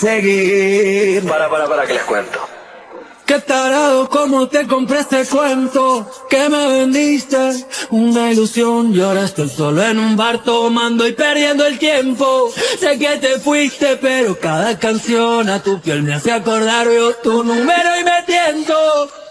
seguir. Para que les cuento. Qué tarado como te compré este cuento que me vendiste, una ilusión y ahora estoy solo en un bar tomando y perdiendo el tiempo. Sé que te fuiste pero cada canción a tu piel me hace acordar yo tu número y me tiento.